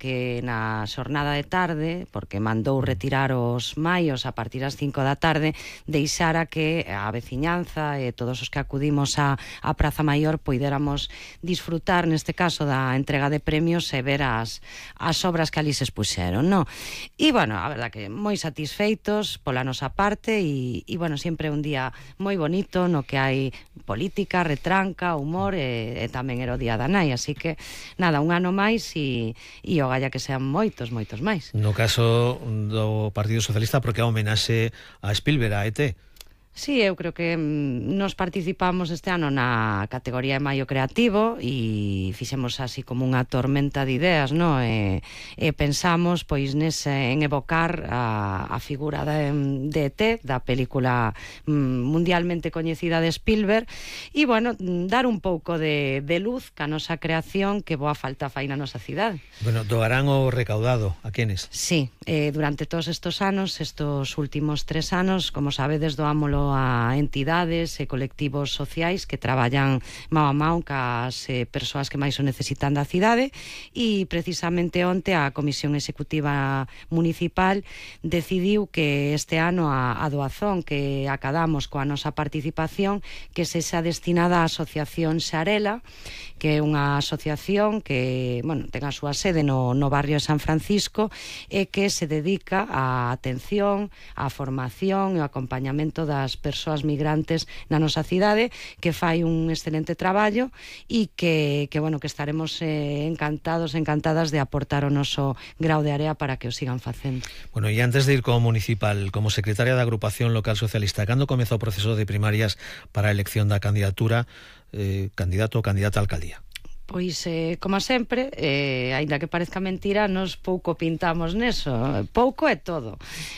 que na xornada de tarde, porque mandou retirar os maios a partir das 5 da tarde, deixara que a veciñanza e todos os que acudimos á Praza Maior poidéramos disfrutar, neste caso, da entrega de premios e ver as obras que ali se expuxeron, non? E, bueno, a verdad que moi satisfeitos pola nosa parte e bueno, sempre un día moi bonito no que hai política, retranca, humor e tamén era o Día da Nai, así que nada, un ano máis e ogalla que sean moitos máis. No caso do Partido Socialista, porque a homenaxe a Spielberg, a ET. Sí, eu creo que nos participamos este ano na categoría de Maio Creativo e fixemos así como unha tormenta de ideas, no? E pensamos pois en evocar a figura de ET, da película mundialmente coñecida de Spielberg, e, bueno, dar un pouco de luz ca nosa creación, que boa falta fai na nosa cidade. Bueno, doarán o recaudado a quenes? Sí, durante todos estos anos, estos últimos 3 anos, como sabedes, doámolo a entidades e colectivos sociais que traballan mao a mao cas persoas que máis o necesitan da cidade, e precisamente onte a Comisión Executiva Municipal decidiu que este ano a doazón que acadamos coa nosa participación que sexa destinada á Asociación Xarela, que é unha asociación que, bueno, ten a súa sede no barrio de San Francisco e que se dedica á atención, á formación e ao acompañamento das persoas migrantes na nosa cidade, que fai un excelente traballo e que bueno, que estaremos encantadas de aportar o noso grao de area para que o sigan facendo. Bueno, e antes de ir como municipal, como secretaria da Agrupación Local Socialista, cando comezou o proceso de primarias para a elección da candidatura, candidato ou candidata a alcaldía? Pois, como sempre, aínda que parezca mentira, nos pouco pintamos neso, pouco é todo.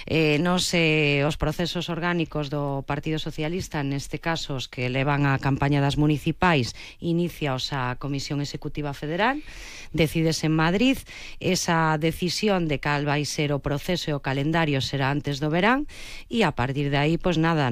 Os procesos orgánicos do Partido Socialista, neste caso os que levan a campaña das municipais, iniciaos a Comisión Executiva Federal, decides en Madrid, esa decisión de cal vai ser o proceso e o calendario será antes do verán, e a partir de aí, pois nada,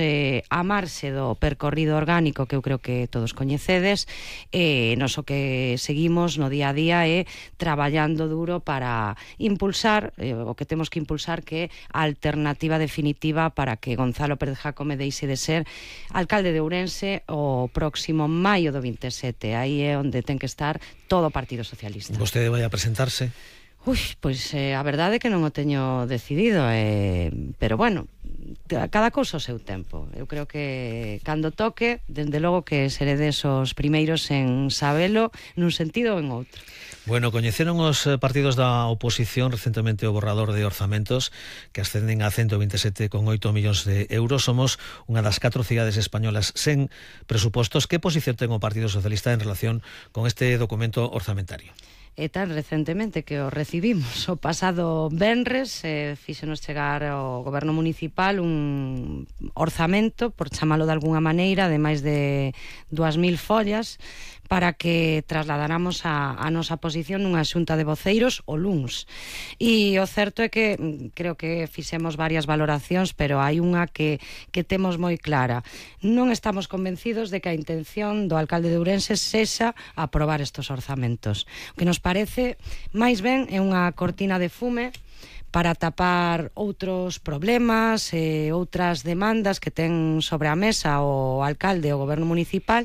amarse do percorrido orgánico que eu creo que todos coñecedes, nos o que seguimos no día a día é traballando duro para impulsar o que temos que impulsar, que é a alternativa definitiva para que Gonzalo Pérez Jácome deixe de ser alcalde de Ourense o próximo maio do 27. Aí é onde ten que estar todo o Partido Socialista. Vostede vai a presentarse? Pois a verdade é que non o teño decidido, pero bueno, cada cousa o seu tempo. Eu creo que cando toque, dende logo que seré desos primeiros en sabelo nun sentido ou en outro. Bueno, coñeceron os partidos da oposición recentemente o borrador de orzamentos que ascenden a 127,8 millóns de euros. Somos unha das 4 cidades españolas sen presupostos. Que posición ten o Partido Socialista en relación con este documento orzamentario? E tan recentemente que o recibimos o pasado venres, fíxenos chegar ao goberno municipal un orzamento, por chamalo de algunha maneira, de máis de 2.000 follas, para que trasladáramos a nosa posición nunha xunta de voceiros o luns. E o certo é que creo que fixemos varias valoracións, pero hai unha que temos moi clara. Non estamos convencidos de que a intención do alcalde de Ourense sexa aprobar estes orzamentos. O que nos parece máis ben é unha cortina de fume para tapar outros problemas e outras demandas que ten sobre a mesa o alcalde e o goberno municipal,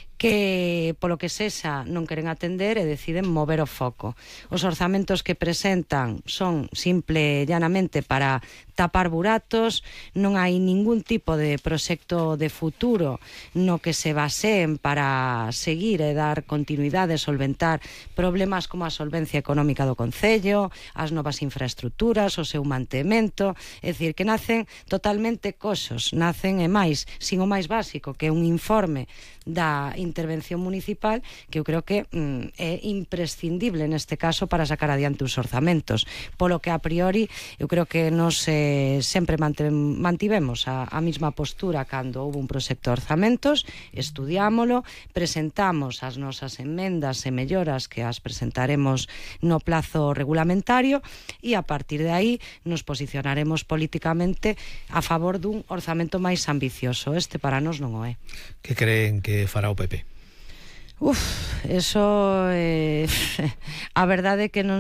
que polo que sexa non queren atender e deciden mover o foco. Os orzamentos que presentan son simple e llanamente para tapar buratos, non hai ningún tipo de proxecto de futuro no que se baseen para seguir e dar continuidade e solventar problemas como a solvencia económica do concello, as novas infraestructuras, o seu mantemento, é dicir, que nacen totalmente coxos, nacen e máis, sin o máis básico, que é un informe da intervención municipal, que eu creo que é imprescindible neste caso para sacar adiante os orzamentos, polo que a priori eu creo que nos sempre mantivemos a mesma postura cando houve un proxecto de orzamentos, estudiámolo, presentamos as nosas emendas e melloras que as presentaremos no plazo regulamentario e a partir de aí nos posicionaremos políticamente a favor dun orzamento máis ambicioso. Este para nós non o é. Que creen que fará o PP? Eso a verdade é que non